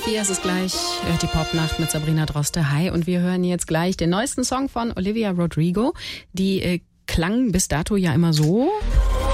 4, es ist gleich die Popnacht mit Sabrina Droste. Hi, und wir hören jetzt gleich den neuesten Song von Olivia Rodrigo. Die klang bis dato ja immer so.